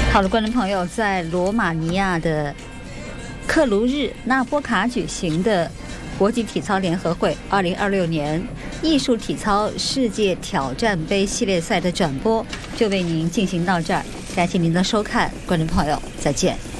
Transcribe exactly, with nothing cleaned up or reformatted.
好的，观众朋友，在罗马尼亚的克卢日纳波卡举行的国际体操联合会二零二六年艺术体操世界挑战杯系列赛的转播就为您进行到这儿，感谢您的收看，观众朋友，再见。